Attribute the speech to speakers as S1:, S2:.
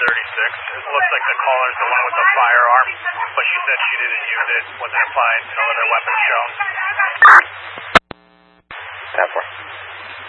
S1: 36. It looks like the caller's the one with the firearm, but she said she didn't use it. Wasn't implied. No other weapons shown.
S2: 10-4.